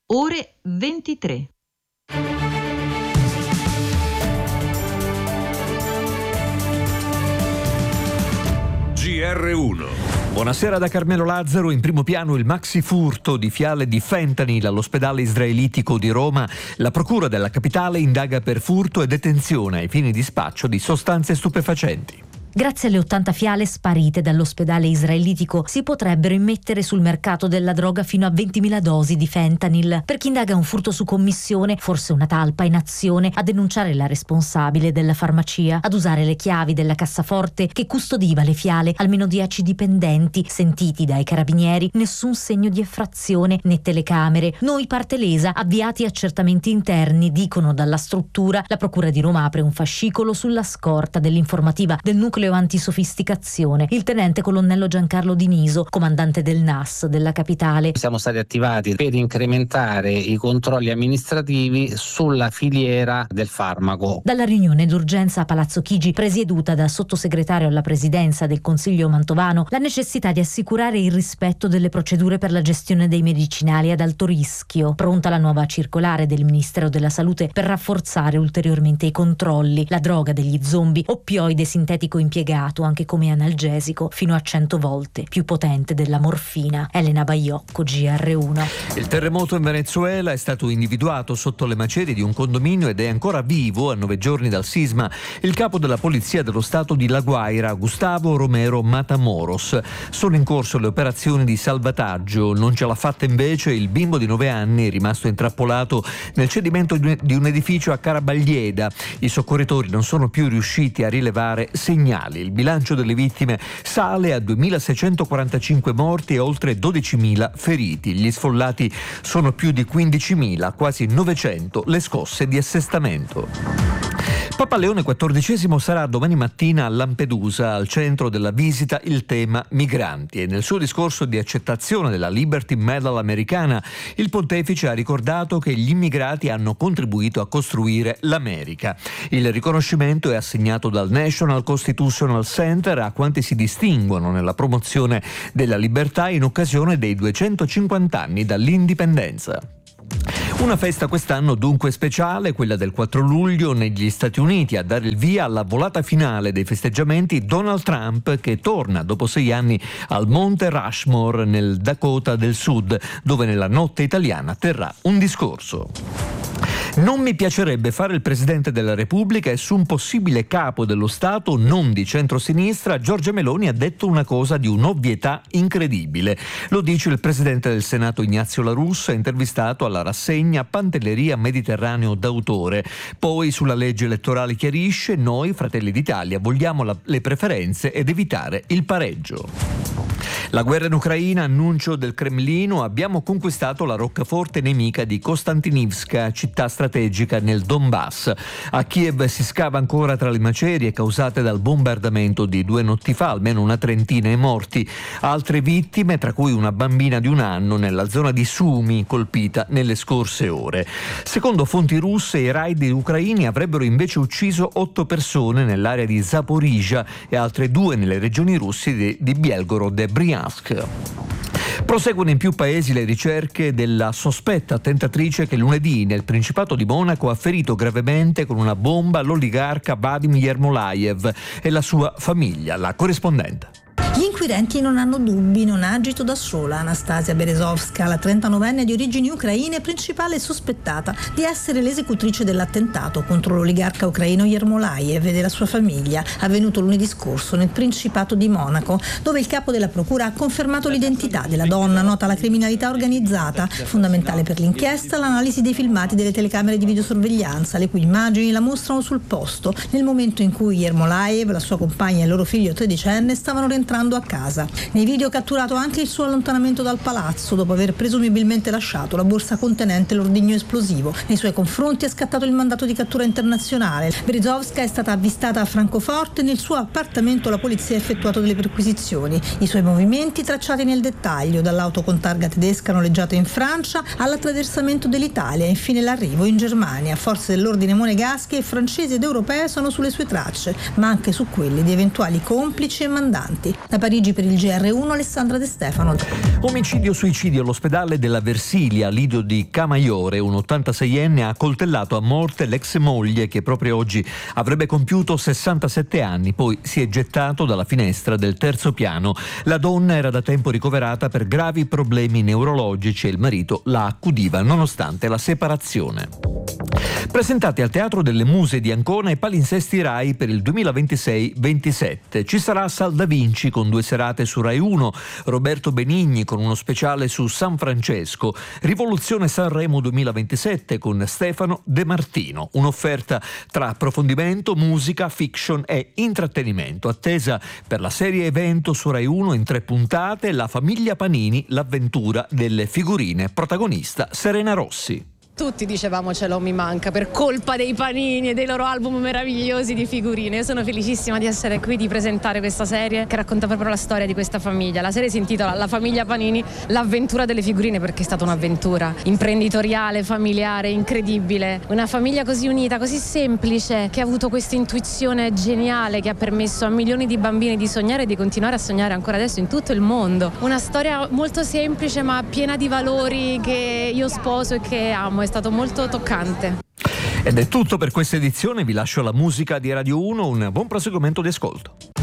ore 23. GR1. Buonasera da Carmelo Lazzaro. In primo piano il maxi furto di fiale di fentanyl all'ospedale israelitico di Roma. La procura della capitale indaga per furto e detenzione ai fini di spaccio di sostanze stupefacenti. Grazie alle 80 fiale sparite dall'ospedale israelitico si potrebbero immettere sul mercato della droga fino a 20.000 dosi di fentanyl. Per chi indaga un furto su commissione, forse una talpa in azione a denunciare la responsabile della farmacia, ad usare le chiavi della cassaforte che custodiva le fiale, almeno 10 dipendenti sentiti dai carabinieri, nessun segno di effrazione né telecamere. Noi parte lesa, avviati accertamenti interni, dicono dalla struttura. La procura di Roma apre un fascicolo sulla scorta dell'informativa del nucleo antisofisticazione. Il tenente colonnello Giancarlo Diniso, comandante del NAS della capitale. Siamo stati attivati per incrementare i controlli amministrativi sulla filiera del farmaco. Dalla riunione d'urgenza a Palazzo Chigi, presieduta da sottosegretario alla presidenza del Consiglio Mantovano, la necessità di assicurare il rispetto delle procedure per la gestione dei medicinali ad alto rischio. Pronta la nuova circolare del Ministero della Salute per rafforzare ulteriormente i controlli. La droga degli zombie, oppioide sintetico impiegato anche come analgesico, fino a 100 volte più potente della morfina. Elena Baiocco, GR1. Il terremoto in Venezuela è stato individuato sotto le macerie di un condominio ed è ancora vivo a 9 giorni dal sisma. Il capo della polizia dello stato di La Guaira, Gustavo Romero Matamoros. Sono in corso le operazioni di salvataggio. Non ce l'ha fatta invece il bimbo di 9 anni rimasto intrappolato nel cedimento di un edificio a Carabaglieda. I soccorritori non sono più riusciti a rilevare segnali. Il bilancio delle vittime sale a 2.645 morti e oltre 12.000 feriti. Gli sfollati sono più di 15.000, quasi 900 le scosse di assestamento. Papa Leone XIV sarà domani mattina a Lampedusa, al centro della visita il tema migranti, e nel suo discorso di accettazione della Liberty Medal americana il pontefice ha ricordato che gli immigrati hanno contribuito a costruire l'America. Il riconoscimento è assegnato dal National Constitutional Center a quanti si distinguono nella promozione della libertà in occasione dei 250 anni dall'indipendenza. Una festa quest'anno dunque speciale, quella del 4 luglio negli Stati Uniti. A dare il via alla volata finale dei festeggiamenti Donald Trump, che torna dopo 6 anni al Monte Rushmore nel Dakota del Sud, dove nella notte italiana terrà un discorso. Non mi piacerebbe fare il Presidente della Repubblica e su un possibile capo dello Stato non di centrosinistra Giorgia Meloni ha detto una cosa di un'ovvietà incredibile. Lo dice il Presidente del Senato Ignazio La Russa, intervistato alla rassegna Pantelleria Mediterraneo d'autore. Poi sulla legge elettorale chiarisce: noi, Fratelli d'Italia, vogliamo le preferenze ed evitare il pareggio. La guerra in Ucraina, annuncio del Cremlino: abbiamo conquistato la roccaforte nemica di Kostantinivka, città strategica nel Donbass. A Kiev si scava ancora tra le macerie causate dal bombardamento di 2 notti fa, almeno una trentina i morti. Altre vittime, tra cui una bambina di 1 anno nella zona di Sumi, colpita nelle scorse ore. Secondo fonti russe, i raid ucraini avrebbero invece ucciso 8 persone nell'area di Zaporizhzhia e altre 2 nelle regioni russi di Belgorod e Bryansk. Proseguono in più paesi le ricerche della sospetta attentatrice che lunedì nel Principato di Monaco ha ferito gravemente con una bomba l'oligarca Vadim Yermolayev e la sua famiglia. La corrispondente. Gli inquirenti non hanno dubbi, non ha agito da sola. Anastasia Berezovska, la 39enne di origini ucraine, principale sospettata di essere l'esecutrice dell'attentato contro l'oligarca ucraino Yermolayev e della sua famiglia, avvenuto lunedì scorso nel Principato di Monaco, dove il capo della procura ha confermato l'identità della donna nota alla criminalità organizzata. Fondamentale per l'inchiesta l'analisi dei filmati delle telecamere di videosorveglianza, le cui immagini la mostrano sul posto nel momento in cui Yermolayev, la sua compagna e il loro figlio 13enne stavano rientrando a casa. Nei video catturato anche il suo allontanamento dal palazzo dopo aver presumibilmente lasciato la borsa contenente l'ordigno esplosivo. Nei suoi confronti è scattato il mandato di cattura internazionale. Berezovska è stata avvistata a Francoforte. Nel suo appartamento la polizia ha effettuato delle perquisizioni. I suoi movimenti tracciati nel dettaglio, dall'auto con targa tedesca noleggiata in Francia all'attraversamento dell'Italia e infine l'arrivo in Germania. Forze dell'ordine monegasche, francesi ed europee sono sulle sue tracce, ma anche su quelle di eventuali complici e mandanti. Da Parigi per il GR1 Alessandra De Stefano. Omicidio-suicidio all'ospedale della Versilia. Lido di Camaiore, un 86enne, ha coltellato a morte l'ex moglie che proprio oggi avrebbe compiuto 67 anni, poi si è gettato dalla finestra del terzo piano. La donna era da tempo ricoverata per gravi problemi neurologici e il marito la accudiva nonostante la separazione. Presentati al Teatro delle Muse di Ancona i palinsesti Rai per il 2026-27. Ci sarà Sal da Vinci con 2 serate su Rai 1, Roberto Benigni con uno speciale su San Francesco, Rivoluzione Sanremo 2027 con Stefano De Martino, un'offerta tra approfondimento, musica, fiction e intrattenimento. Attesa per la serie evento su Rai 1 in 3 puntate, La famiglia Panini, l'avventura delle figurine, protagonista Serena Rossi. Tutti dicevamo ce l'ho, mi manca, per colpa dei Panini e dei loro album meravigliosi di figurine. Io sono felicissima di essere qui, di presentare questa serie che racconta proprio la storia di questa famiglia. La serie si intitola La famiglia Panini, l'avventura delle figurine, perché è stata un'avventura imprenditoriale, familiare, incredibile. Una famiglia così unita, così semplice, che ha avuto questa intuizione geniale che ha permesso a milioni di bambini di sognare e di continuare a sognare ancora adesso in tutto il mondo. Una storia molto semplice ma piena di valori che io sposo e che amo. È stato molto toccante. Ed è tutto per questa edizione, vi lascio la musica di Radio 1, un buon proseguimento di ascolto.